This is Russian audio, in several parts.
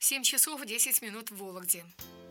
7 часов 10 минут в Вологде.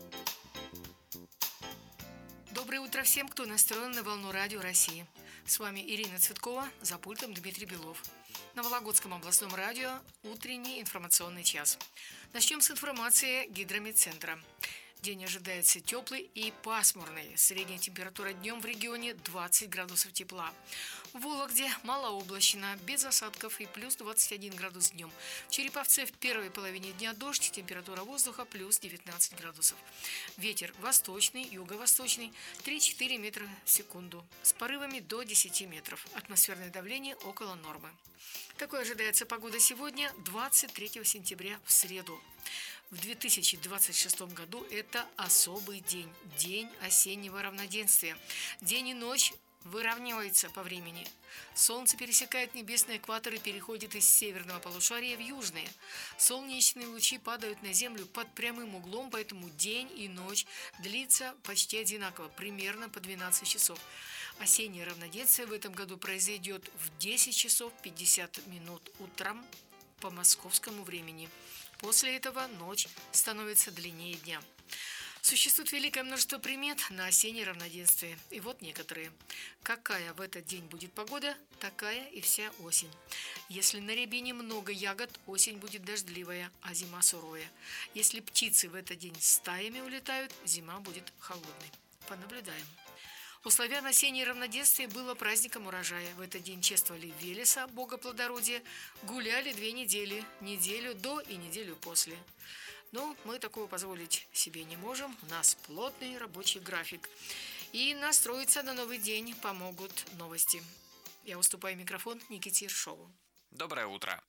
Доброе утро всем, кто настроен на волну радио России. С вами Ирина Цветкова, за пультом Дмитрий Белов. На Вологодском областном радио утренний информационный час. Начнем с информации Гидрометцентра. День ожидается теплый и пасмурный. Средняя температура днем в регионе 20 градусов тепла. В Вологде малооблачно, без осадков и плюс 21 градус днем. В Череповце в первой половине дня дождь, температура воздуха плюс 19 градусов. Ветер восточный, юго-восточный 3-4 метра в секунду с порывами до 10 метров. Атмосферное давление около нормы. Какой ожидается погода сегодня, 23 сентября, в среду? В 2026 году это особый день, день осеннего равноденствия. День и ночь выравниваются по времени. Солнце пересекает небесный экватор и переходит из северного полушария в южное. Солнечные лучи падают на Землю под прямым углом, поэтому день и ночь длится почти одинаково, примерно по 12 часов. Осеннее равноденствие в этом году произойдет в 10 часов 50 минут утром по московскому времени. После этого ночь становится длиннее дня. Существует великое множество примет на осеннее равноденствие. И вот некоторые. Какая в этот день будет погода, такая и вся осень. Если на рябине много ягод, осень будет дождливая, а зима суровая. Если птицы в этот день стаями улетают, зима будет холодной. Понаблюдаем. У славян осеннее равноденствие было праздником урожая. В этот день чествовали Велеса, бога плодородия, гуляли 2 недели, неделю до и неделю после. Но мы такого позволить себе не можем, у нас плотный рабочий график. И настроиться на новый день помогут новости. Я уступаю микрофон Никите Ершову. Доброе утро.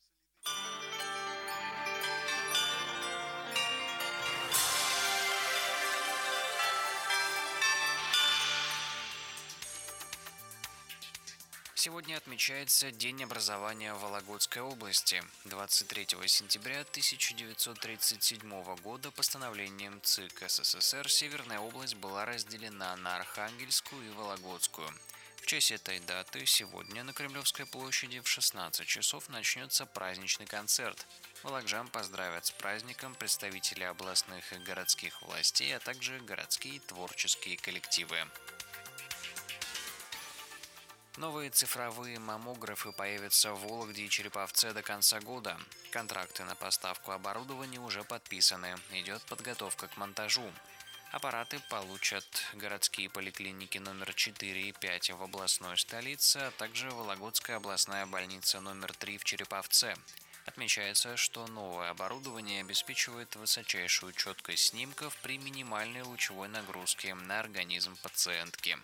Сегодня отмечается День образования Вологодской области. 23 сентября 1937 года постановлением ЦИК СССР Северная область была разделена на Архангельскую и Вологодскую. В честь этой даты сегодня на Кремлевской площади в 16 часов начнется праздничный концерт. Вологжан поздравят с праздником представители областных и городских властей, а также городские творческие коллективы. Новые цифровые маммографы появятся в Вологде и Череповце до конца года. Контракты на поставку оборудования уже подписаны. Идет подготовка к монтажу. Аппараты получат городские поликлиники номер 4 и 5 в областной столице, а также Вологодская областная больница номер 3 в Череповце. Отмечается, что новое оборудование обеспечивает высочайшую четкость снимков при минимальной лучевой нагрузке на организм пациентки.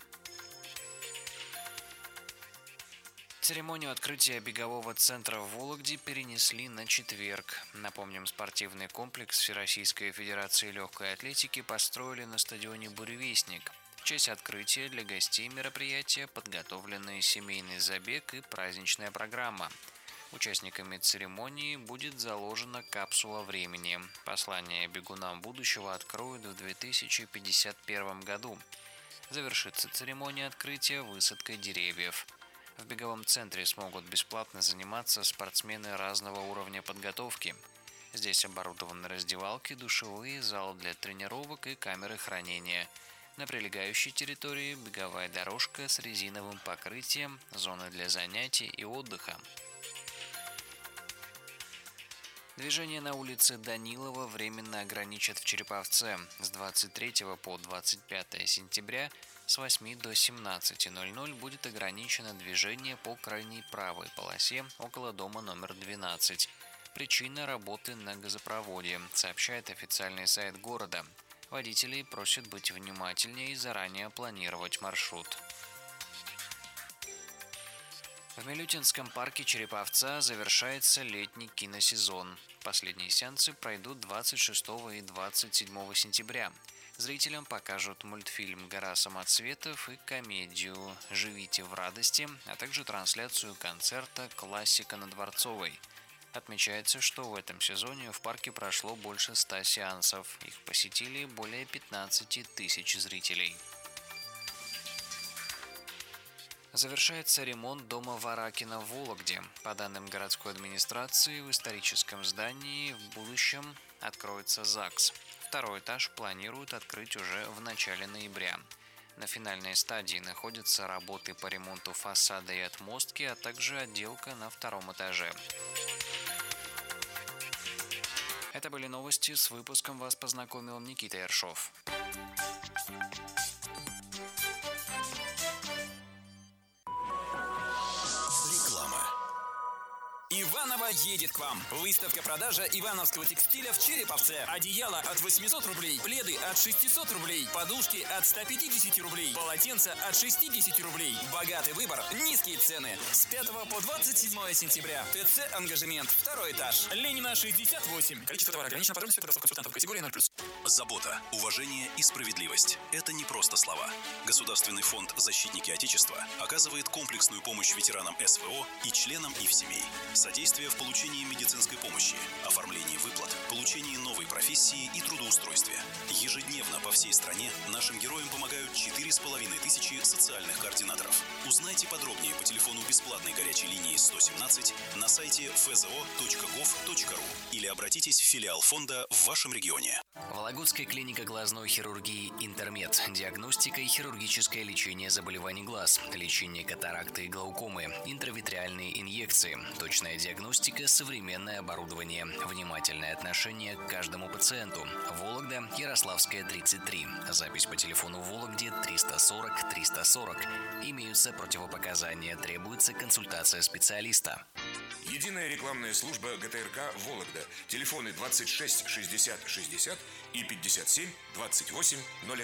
Церемонию открытия бегового центра в Вологде перенесли на четверг. Напомним, спортивный комплекс Всероссийской Федерации легкой атлетики построили на стадионе «Буревестник». В честь открытия для гостей мероприятия подготовлены семейный забег и праздничная программа. Участниками церемонии будет заложена капсула времени. Послание бегунам будущего откроют в 2051 году. Завершится церемония открытия высадкой деревьев. В беговом центре смогут бесплатно заниматься спортсмены разного уровня подготовки. Здесь оборудованы раздевалки, душевые, зал для тренировок и камеры хранения. На прилегающей территории беговая дорожка с резиновым покрытием, зоны для занятий и отдыха. Движение на улице Данилова временно ограничат в Череповце с 23 по 25 сентября с 8 до 17:00 будет ограничено движение по крайней правой полосе около дома номер 12. Причина работы на газопроводе, сообщает официальный сайт города. Водителей просят быть внимательнее и заранее планировать маршрут. В Милютинском парке Череповца завершается летний киносезон. Последние сеансы пройдут 26 и 27 сентября. Зрителям покажут мультфильм «Гора самоцветов» и комедию «Живите в радости», а также трансляцию концерта «Классика на Дворцовой». Отмечается, что в этом сезоне в парке прошло больше 100 сеансов. Их посетили более 15 тысяч зрителей. Завершается ремонт дома Варакина в Вологде. По данным городской администрации, в историческом здании в будущем откроется ЗАГС. Второй этаж планируют открыть уже в начале ноября. На финальной стадии находятся работы по ремонту фасада и отмостки, а также отделка на втором этаже. Это были новости. С выпуском вас познакомил Никита Ершов. Иваново едет к вам. Выставка-продажа ивановского текстиля в Череповце. Одеяло от 800 рублей, пледы от 600 рублей, подушки от 150 рублей, полотенца от 60 рублей. Богатый выбор, низкие цены. С 5 по 27 сентября. ТЦ «Ангажемент», второй этаж. Ленина, 68. Количество товара ограничено. Подробности по консультантов категории 0+. Забота, уважение и справедливость – это не просто слова. Государственный фонд «Защитники Отечества» оказывает комплексную помощь ветеранам СВО и членам их семей. Содействие в получении медицинской помощи, оформлении выплат, получении новой профессии и трудоустройстве. Ежедневно по всей стране нашим героям помогают 4500 социальных координаторов. Узнайте подробнее по телефону бесплатной горячей линии 117 на сайте fzo.gov.ru или обратитесь в филиал фонда в вашем регионе. Вологодская клиника глазной хирургии «Интермед». Диагностика и хирургическое лечение заболеваний глаз, лечение катаракты и глаукомы, интравитреальные инъекции, точная диагностика, современное оборудование, внимательное отношение к каждому пациенту. Вологда, Ярославская, 33. Запись по телефону в Вологде 340 340. Имеются противопоказания, требуется консультация специалиста. Единая рекламная служба ГТРК «Вологда». Телефоны 26 60 60 и 57 28 01.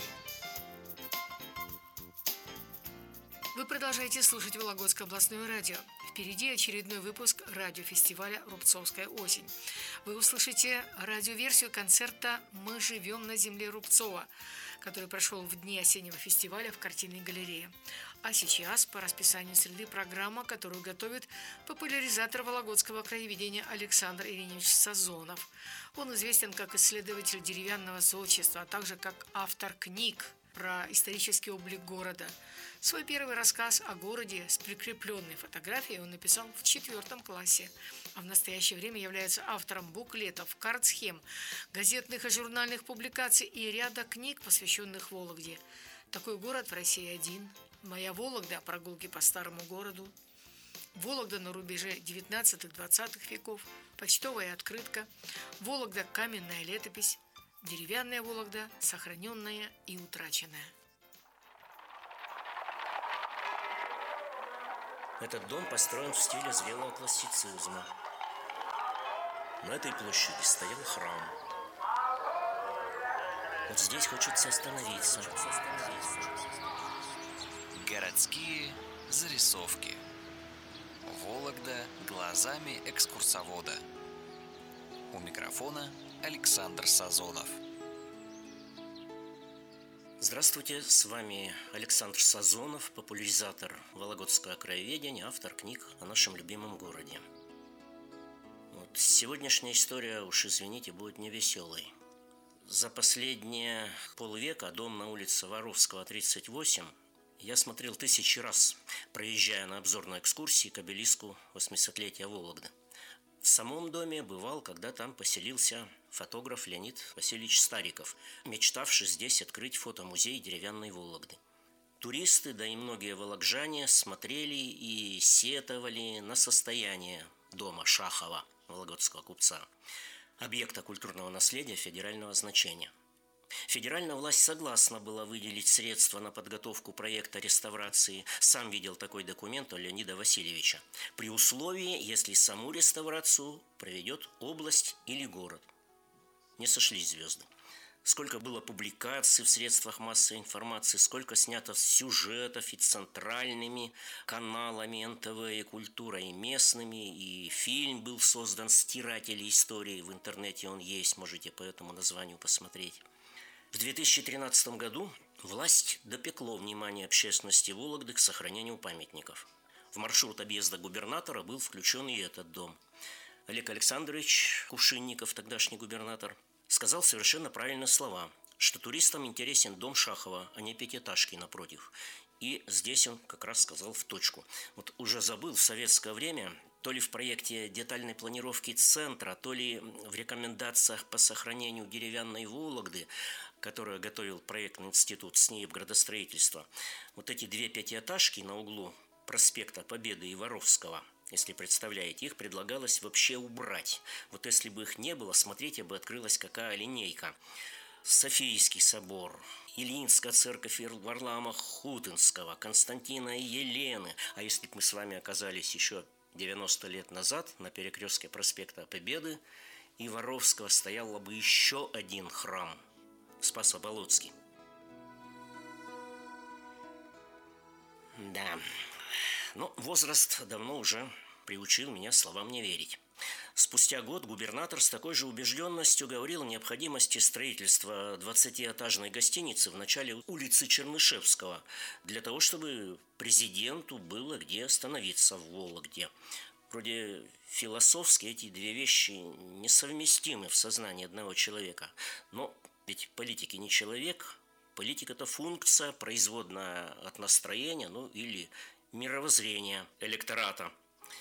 Вы продолжаете слушать Вологодское областное радио. Впереди очередной выпуск радиофестиваля «Рубцовская осень». Вы услышите радиоверсию концерта «Мы живем на земле Рубцова», который прошел в дни осеннего фестиваля в картинной галерее. А сейчас по расписанию среды программа, которую готовит популяризатор вологодского краеведения Александр Иринович Сазонов. Он известен как исследователь деревянного зодчества, а также как автор книг про исторический облик города. Свой первый рассказ о городе с прикрепленной фотографией он написал в 4 классе, а в настоящее время является автором буклетов, карт-схем, газетных и журнальных публикаций и ряда книг, посвященных Вологде. Такой город в России один. «Моя Вологда. Прогулки по старому городу». Вологда на рубеже 19-20 веков. Почтовая открытка. Вологда. Каменная летопись. Деревянная Вологда, сохраненная и утраченная. Этот дом построен в стиле зрелого классицизма. На этой площади стоял храм. Вот здесь хочется остановиться. Городские зарисовки. Вологда глазами экскурсовода. У микрофона Александр Сазонов. Здравствуйте, с вами Александр Сазонов, популяризатор вологодского краеведения, автор книг о нашем любимом городе. Вот сегодняшняя история, уж извините, будет невеселой. За последние полвека дом на улице Воровского, 38, я смотрел 1000 раз, проезжая на обзорной экскурсии к обелиску 800-летия Вологды. В самом доме бывал, когда там поселился фотограф Леонид Васильевич Стариков, мечтавший здесь открыть фотомузей деревянной Вологды. Туристы, да и многие вологжане смотрели и сетовали на состояние дома Шахова, вологодского купца, объекта культурного наследия федерального значения. Федеральная власть согласна была выделить средства на подготовку проекта реставрации. Сам видел такой документ у Леонида Васильевича. При условии, если саму реставрацию проведет область или город. Не сошлись звезды. Сколько было публикаций в средствах массовой информации, сколько снято сюжетов и центральными каналами НТВ и «Культура», и местными, и фильм был создан «Стиратели истории». В интернете он есть, можете по этому названию посмотреть. В 2013 году власть допекло внимание общественности Вологды к сохранению памятников. В маршрут объезда губернатора был включен и этот дом. Олег Александрович Кувшинников, тогдашний губернатор, сказал совершенно правильные слова, что туристам интересен дом Шахова, а не пятиэтажки напротив. И здесь он как раз сказал в точку. Вот уже забыл, в советское время, то ли в проекте детальной планировки центра, то ли в рекомендациях по сохранению деревянной Вологды, которую готовил проектный институт СНИИП градостроительства, вот эти две пятиэтажки на углу проспекта Победы и Воровского, если представляете, их предлагалось вообще убрать. Вот если бы их не было, смотрите бы, открылась какая линейка. Софийский собор, Ильинская церковь Варлаама Хутынского, Константина и Елены. А если бы мы с вами оказались еще 90 лет назад на перекрестке проспекта Победы и Воровского, стоял бы еще один храм – Спасо-Болотский. Да, но возраст давно уже приучил меня словам не верить. Спустя год губернатор с такой же убежденностью говорил о необходимости строительства 20-этажной гостиницы в начале улицы Чернышевского, для того, чтобы президенту было где остановиться в Вологде. Вроде философски эти две вещи несовместимы в сознании одного человека. Но ведь политик не человек, политик – это функция, производная от настроения, или мировоззрения электората.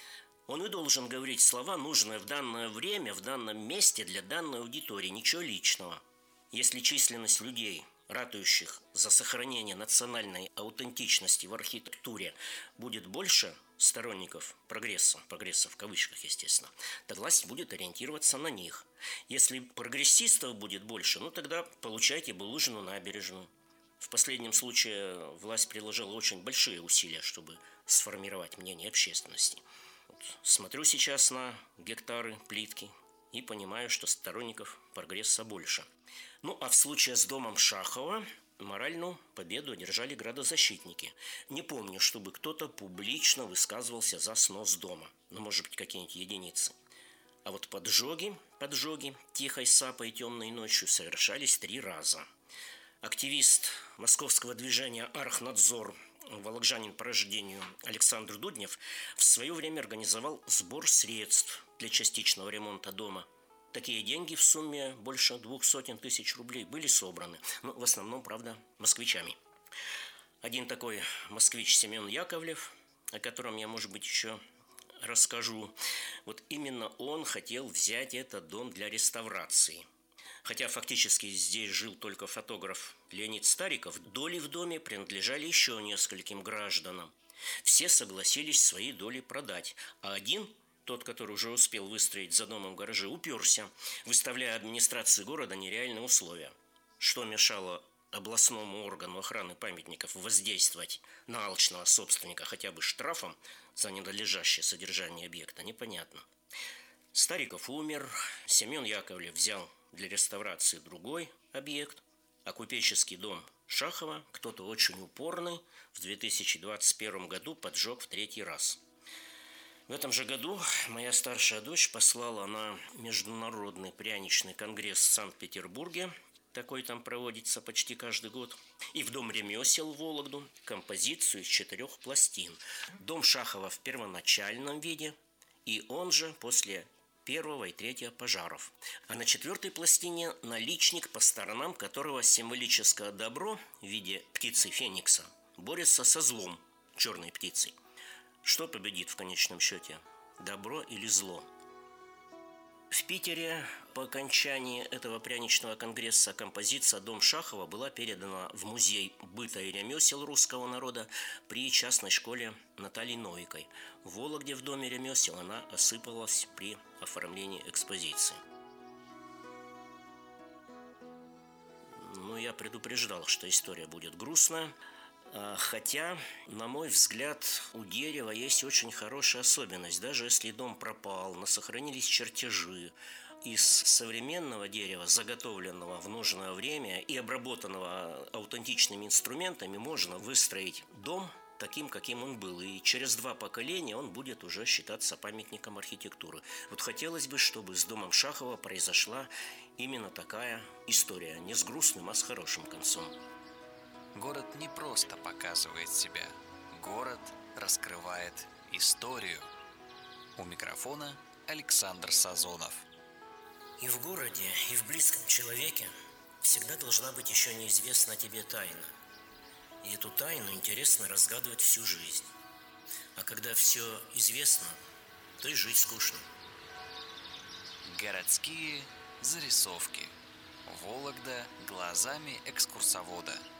Он и должен говорить слова, нужные в данное время, в данном месте для данной аудитории, ничего личного. Если численность людей, ратующих за сохранение национальной аутентичности в архитектуре, будет больше сторонников прогресса в кавычках, естественно, то власть будет ориентироваться на них. Если прогрессистов будет больше, тогда получайте Булыжину набережную. В последнем случае власть приложила очень большие усилия, чтобы сформировать мнение общественности. Смотрю сейчас на гектары плитки и понимаю, что сторонников прогресса больше. А в случае с домом Шахова моральную победу одержали градозащитники. Не помню, чтобы кто-то публично высказывался за снос дома. Может быть, какие-нибудь единицы. А вот поджоги тихой сапой темной ночью совершались 3 раза. Активист московского движения «Архнадзор», вологжанин по рождению Александр Дуднев, в свое время организовал сбор средств для частичного ремонта дома. Такие деньги в сумме больше 200 тысяч рублей были собраны. В основном, правда, москвичами. Один такой москвич Семен Яковлев, о котором я, может быть, еще расскажу. Вот именно он хотел взять этот дом для реставрации. Хотя фактически здесь жил только фотограф Леонид Стариков, доли в доме принадлежали еще нескольким гражданам. Все согласились свои доли продать, а один, тот, который уже успел выстроить за домом гаражи, уперся, выставляя администрации города нереальные условия. Что мешало областному органу охраны памятников воздействовать на алчного собственника хотя бы штрафом за ненадлежащее содержание объекта, непонятно. Стариков умер, Семен Яковлев взял для реставрации другой объект, а купеческий дом Шахова кто-то очень упорный в 2021 году поджег в 3-й раз. В этом же году моя старшая дочь послала на Международный пряничный конгресс в Санкт-Петербурге, такой там проводится почти каждый год, и в Дом ремесел в Вологду композицию из 4 пластин. Дом Шахова в первоначальном виде, и он же после 1 и 3 пожаров. А на 4-й пластине наличник, по сторонам которого символическое добро в виде птицы Феникса борется со злом, черной птицей. Что победит в конечном счете? Добро или зло? В Питере по окончании этого пряничного конгресса композиция «Дом Шахова» была передана в Музей быта и ремесел русского народа при частной школе Натальи Новикой. В Вологде в Доме ремесел она осыпалась при оформлении экспозиции. Я предупреждал, что история будет грустная. Хотя, на мой взгляд, у дерева есть очень хорошая особенность. Даже если дом пропал, но сохранились чертежи, из современного дерева, заготовленного в нужное время и обработанного аутентичными инструментами, можно выстроить дом таким, каким он был. И через 2 поколения он будет уже считаться памятником архитектуры. Вот хотелось бы, чтобы с домом Шахова произошла именно такая история. Не с грустным, а с хорошим концом. Город не просто показывает себя. Город раскрывает историю. У микрофона Александр Сазонов. И в городе, и в близком человеке всегда должна быть еще неизвестна тебе тайна. И эту тайну интересно разгадывать всю жизнь. А когда все известно, то и жить скучно. Городские зарисовки. Вологда глазами экскурсовода.